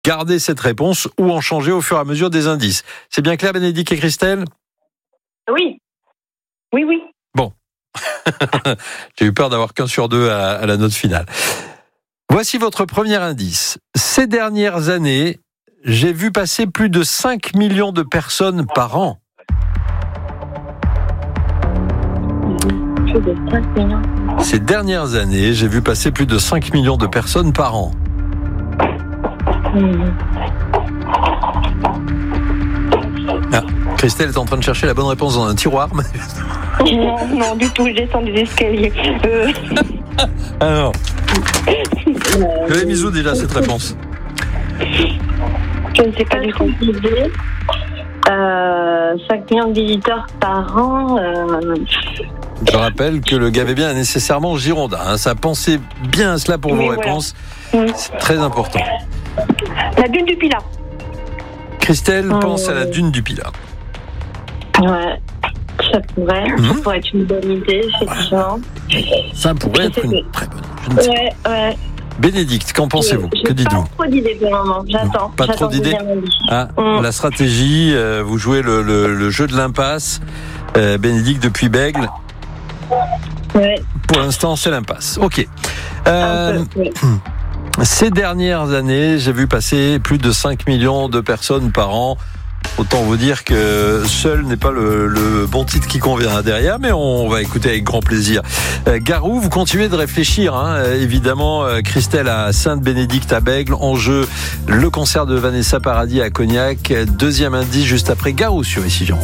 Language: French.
garder cette réponse ou en changer au fur et à mesure des indices. C'est bien clair, Bénédicte et Christelle ? Oui. Oui. Bon. J'ai eu peur d'avoir qu'un sur deux à la note finale. Voici votre premier indice. Ces dernières années, j'ai vu passer plus de 5 millions de personnes par an. Plus de 5 millions. Ces dernières années, j'ai vu passer plus de 5 millions de personnes par an. Ah, Christelle est en train de chercher la bonne réponse dans un tiroir. Non, du tout, je descends des escaliers. Alors, je l'ai mise où déjà cette réponse ? Je ne sais pas du tout. 5 millions de visiteurs par an. Je rappelle que le Gavait bien est nécessairement girondin. Hein. Ça, pensez bien à cela pour vos réponses. C'est très important. La dune du Pilat. Christelle pense à la dune du Pilat. Ouais, ça pourrait être une bonne idée, effectivement. Ça pourrait être une très bonne idée. Ouais. Bénédicte, qu'en pensez-vous ? Que dites-vous ? Pas trop d'idées pour le moment, j'attends. Pas trop d'idées ? La stratégie, vous jouez le jeu de l'impasse. Bénédicte depuis Bègle. Ouais. Pour l'instant, c'est l'impasse. Ok. Ces dernières années, j'ai vu passer plus de 5 millions de personnes par an. Autant vous dire que seul n'est pas le bon titre qui convient derrière, mais on va écouter avec grand plaisir. Garou, vous continuez de réfléchir, hein. Évidemment, Christelle à Sainte-Bénédicte à Bègle, en jeu le concert de Vanessa Paradis à Cognac. Deuxième indice juste après Garou sur Ici Gironde.